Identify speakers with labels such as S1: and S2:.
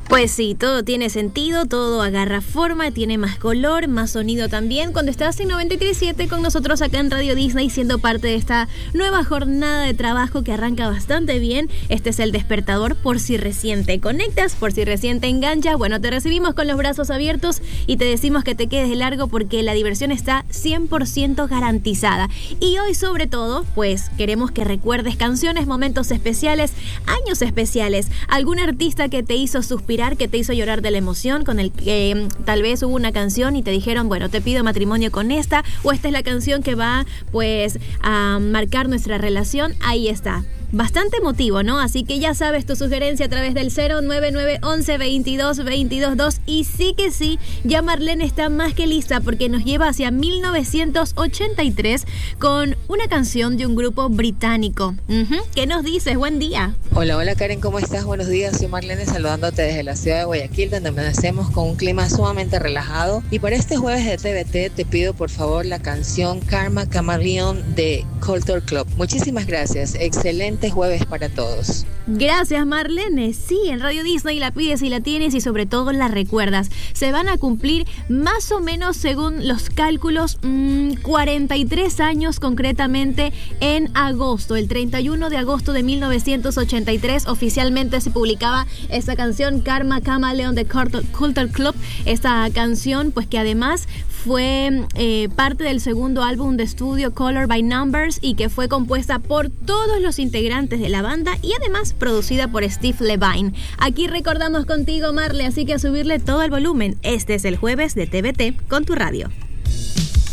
S1: Pues sí, todo tiene sentido, todo agarra forma, tiene más color, más sonido también. Cuando estás en 93.7 con nosotros acá en Radio Disney, siendo parte de esta nueva jornada de trabajo que arranca bastante bien. Este es el despertador por si recién te conectas, por si recién te enganchas. Bueno, te recibimos con los brazos abiertos y te decimos que te quedes de largo porque la diversión está 100% garantizada. Y hoy sobre todo, pues queremos que recuerdes canciones, momentos especiales, años especiales, algún artista que te hizo suspirar, que te hizo llorar de la emoción, con el que tal vez hubo una canción y te dijeron, bueno, te pido matrimonio con esta, o esta es la canción que va pues a marcar nuestra relación. Ahí está. Bastante emotivo, ¿no? Así que ya sabes tu sugerencia a través del 09911-22-22-2. Y sí que sí, ya Marlene está más que lista porque nos lleva hacia 1983 con una canción de un grupo británico. ¿Qué nos dices? Buen día.
S2: Hola, hola Karen, ¿cómo estás? Buenos días, soy Marlene saludándote desde la ciudad de Guayaquil, donde amanecemos con un clima sumamente relajado. Y para este jueves de TVT te pido por favor la canción Karma Chameleon de Culture Club. Muchísimas gracias, excelente jueves para todos.
S1: Gracias Marlene, sí, en Radio Disney la pides y la tienes y sobre todo la recuerdas. Se van a cumplir más o menos, según los cálculos, 43 años concretamente en agosto. El 31 de agosto de 1983 oficialmente se publicaba esta canción Karma Chameleon de Culture Club. Esta canción pues que además fue parte del segundo álbum de estudio Color by Numbers y que fue compuesta por todos los integrantes de la banda y además producida por Steve Levine. Aquí recordamos contigo, Marle, así que a subirle todo el volumen. Este es el jueves de TVT con tu radio.